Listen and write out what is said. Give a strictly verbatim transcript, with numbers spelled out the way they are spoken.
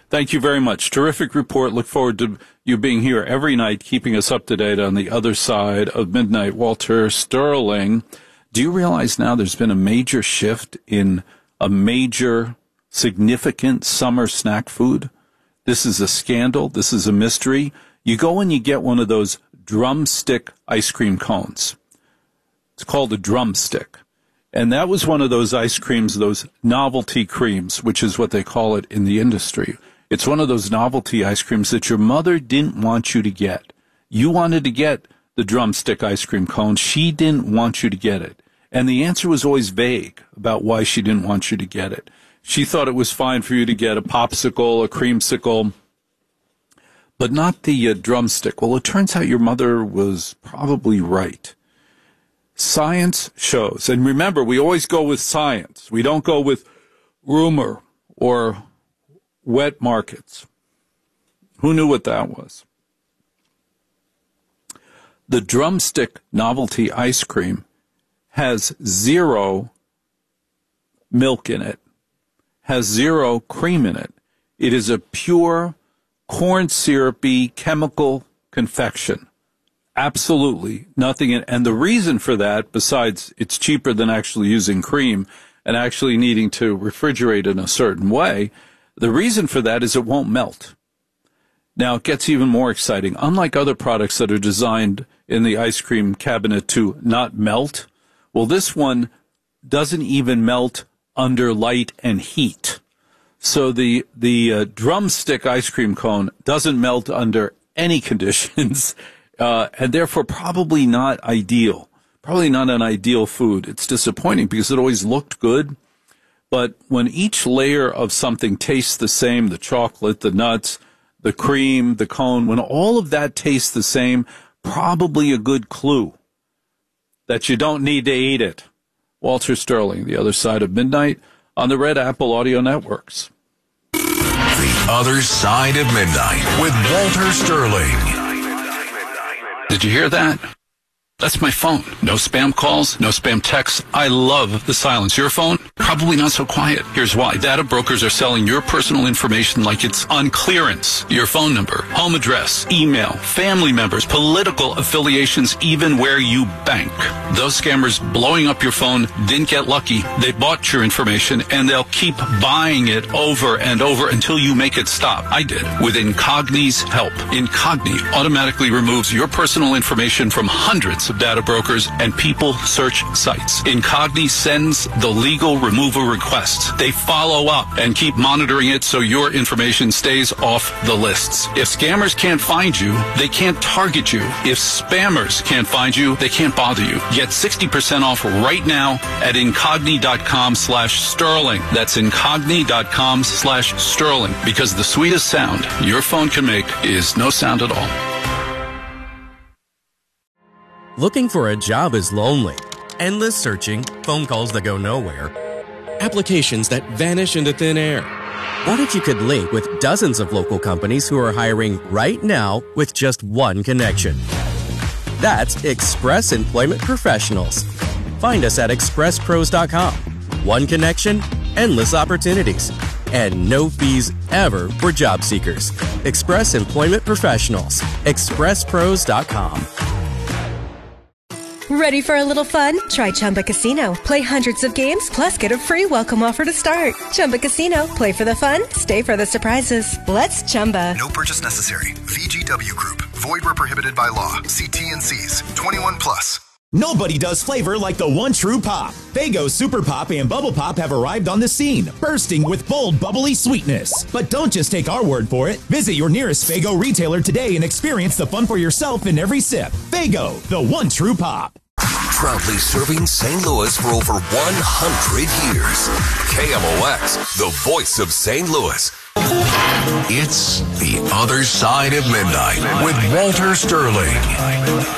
Thank you very much. Terrific report. Look forward to you being here every night, keeping us up to date on the other side of midnight. Walter Sterling, do you realize now there's been a major shift in a major, significant summer snack food? This is a scandal. This is a mystery. You go and you get one of those drumstick ice cream cones. It's called a drumstick. And that was one of those ice creams, those novelty creams, which is what they call it in the industry. It's one of those novelty ice creams that your mother didn't want you to get. You wanted to get the drumstick ice cream cone. She didn't want you to get it. And the answer was always vague about why she didn't want you to get it. She thought it was fine for you to get a popsicle, a creamsicle, but not the uh, drumstick. Well, it turns out your mother was probably right. Science shows, and remember, we always go with science. We don't go with rumor or wet markets. Who knew what that was? The drumstick novelty ice cream has zero milk in it, has zero cream in it. It is a pure corn syrupy chemical confection. Absolutely nothing in. And the reason for that, besides it's cheaper than actually using cream and actually needing to refrigerate in a certain way, the reason for that is it won't melt. Now, it gets even more exciting. Unlike other products that are designed in the ice cream cabinet to not melt, well, this one doesn't even melt under light and heat. So the the uh, drumstick ice cream cone doesn't melt under any conditions, uh, and therefore probably not ideal. Probably not an ideal food. It's disappointing because it always looked good. But when each layer of something tastes the same, the chocolate, the nuts, the cream, the cone, when all of that tastes the same, probably a good clue that you don't need to eat it. Walter Sterling, The Other Side of Midnight, on the Red Apple Audio Networks. The Other Side of Midnight with Walter Sterling. Did you hear that? That's my phone. No spam calls, no spam texts. I love the silence. Your phone? Probably not so quiet. Here's why. Data brokers are selling your personal information like it's on clearance. Your phone number, home address, email, family members, political affiliations, even where you bank. Those scammers blowing up your phone didn't get lucky. They bought your information, and they'll keep buying it over and over until you make it stop. I did. With Incogni's help. Incogni automatically removes your personal information from hundreds of data brokers and people search sites. Incogni sends the legal removal requests. They follow up and keep monitoring it so your information stays off the lists. If scammers can't find you, they can't target you. If spammers can't find you, they can't bother you. Get sixty percent off right now at incogni.com slash sterling. That's incogni.com slash sterling, because the sweetest sound your phone can make is no sound at all. Looking for a job is lonely. Endless searching, phone calls that go nowhere, applications that vanish into thin air. What if you could link with dozens of local companies who are hiring right now with just one connection? That's Express Employment Professionals. Find us at express pros dot com. One connection, endless opportunities, and no fees ever for job seekers. Express Employment Professionals. express pros dot com. Ready for a little fun? Try Chumba Casino. Play hundreds of games, plus get a free welcome offer to start. Chumba Casino. Play for the fun, stay for the surprises. Let's Chumba. No purchase necessary. V G W Group. Void where prohibited by law. See T and C's. twenty-one plus. Nobody does flavor like the one true pop. Faygo Super Pop and Bubble Pop have arrived on the scene, bursting with bold, bubbly sweetness. But don't just take our word for it. Visit your nearest Faygo retailer today and experience the fun for yourself in every sip. Faygo, the one true pop. Proudly serving Saint Louis for over one hundred years. K M O X, the voice of Saint Louis. It's The Other Side of Midnight with Walter Sterling.